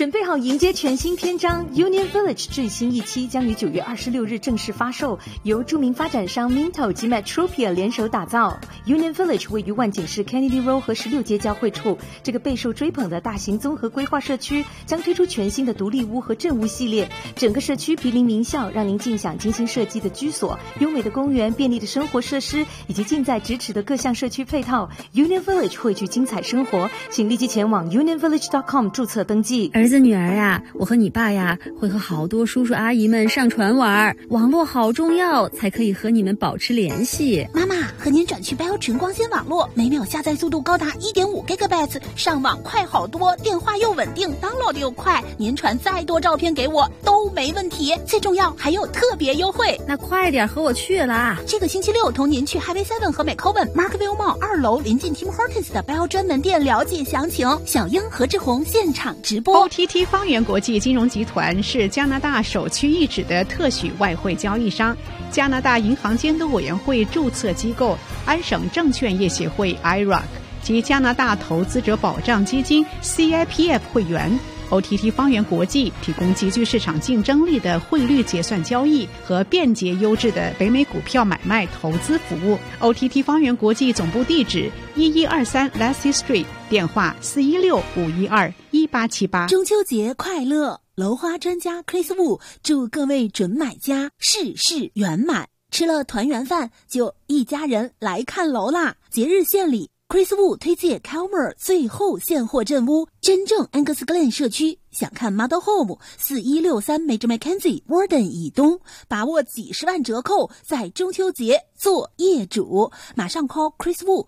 准备好迎接全新篇章 Union Village 最新一期将于9月26日正式发售，由著名发展商 Minto 及 Metropia 联手打造。 Union Village 位于万景市 Kennedy Road 和16街交汇处，这个备受追捧的大型综合规划社区将推出全新的独立屋和镇屋系列，整个社区毗邻名校，让您尽享精心设计的居所、优美的公园、便利的生活设施以及近在咫尺的各项社区配套。 Union Village 汇聚精彩生活，请立即前往 unionvillage.com 注册登记。 儿子女儿呀，我和你爸呀会和好多叔叔阿姨们上船玩，网络好重要，才可以和你们保持联系。 妈妈，和您转去 Bell 全光纤网络，每秒下载速度高达 1.5 GB， 上网快好多，电话又稳定， download 又快，您传再多照片给我都没问题，最重要还有特别优惠。 那快点和我去啦！ 这个星期六同您去 Highway 7和 McCowan Markville Mall 2楼临近 Tim Hortons 的 Bell 专门店了解详情。小英何志宏现场直播。 OTT 方圆国际金融集团是加拿大首屈一指的特许外汇交易商，加拿大银行监督委员会注册机构，安省证券业协会 IROC 及加拿大投资者保障基金 CIPF 会员。OTT 方圆国际提供极具市场竞争力的汇率结算交易和便捷优质的北美股票买卖投资服务。OTT 方圆国际总部地址1123 Lassie Street， 电话416-512-1878。 中秋节快乐！楼花专家 Chris Wu 祝各位准买家事事圆满，吃了团圆饭就一家人来看楼啦！节日献礼，Chris Wu 推荐 Calmer 最后现货镇屋，真正 Angus Glen 社区。想看 Model Home 4163 Major Mackenzie Warden 以东，把握几十万折扣，在中秋节做业主。马上 call Chris Wu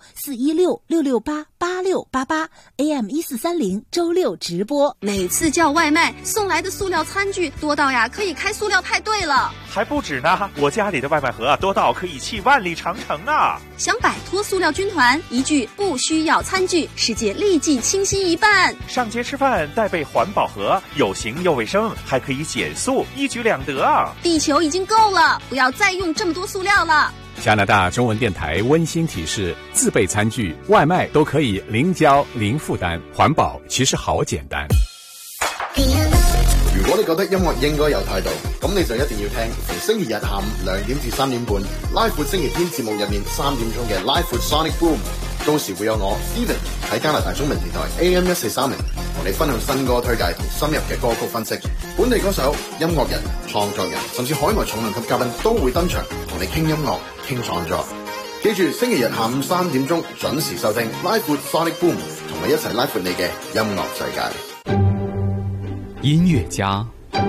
416-668-8688 AM1430 周六直播。 每次叫外卖送来的塑料餐具多到呀可以开塑料派对了。 还不止呢，我家里的外卖盒多到可以弃万里长城啊！ 想摆脱塑料军团，一句不需要餐具，世界立即清新一半。 上街吃饭带备环保盒，有型又卫生，还可以减速，一举两得啊！ 地球已经够了，不要再用这么多塑料了。 加拿大中文电台温馨提示：自备餐具、外賣都可以零交零負擔，環保其實好簡單。 如果你覺得音樂應該有態度，咁你就一定要聽逢星期日下午2點至3點半拉闊星期天節目入面3點鐘嘅拉闊 Sonic Boom， 到時會有我 Steven 喺加拿大中文電台 AM1430同你分享新歌推介同深入嘅歌曲分析，本地歌手、音樂人、創作人甚至海外重量級嘉賓都會登場同你傾音樂、傾創作。記住星期日下午3點鐘準時收聽拉闊 Sonic Boom， 同你一齊拉闊你嘅音樂世界。 音樂家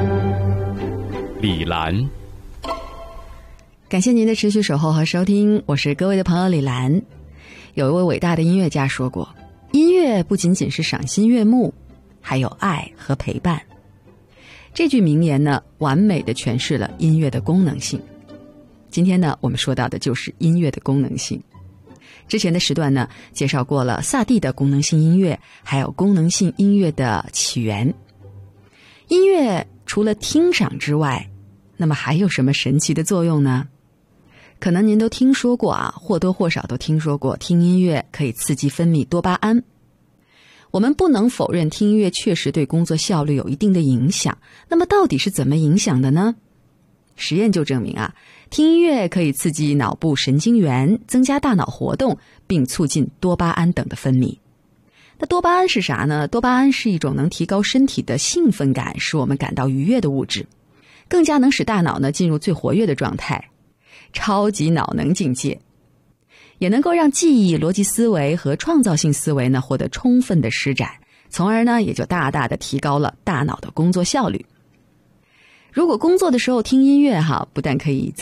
李蘭， 感謝您的持續守候和收聽，我是各位的朋友李蘭。有一位偉大的音樂家說過，音樂不僅僅是賞心悅目，還有愛和陪伴。這句名言呢，完美地詮釋了音樂的功能性。今天呢，我們說到的就是音樂的功能性。之前的時段呢，介紹過了薩蒂的功能性音樂，還有功能性音樂的起源。音樂除了聽賞之外，那麼還有什麼神奇的作用呢？可能您都聽說過啊，或多或少都聽說過，聽音樂可以刺激分泌多巴胺。我們不能否認聽音樂確實對工作效率有一定的影響。那麼到底是怎麼影響的呢？實驗就證明啊，聽音樂可以刺激腦部神經元，增加大腦活動，並促進多巴胺等的分泌。那多巴胺是啥呢？多巴胺是一種能提高身體的興奮感，使我們感到愉悅的物質，更加能使大腦呢進入最活躍的狀態，超級腦能境界，也能夠讓記憶、邏輯思維和創造性思維呢獲得充分的施展，從而呢也就大大的提高了大腦的工作效率。如果工作的時候聽音樂不但可以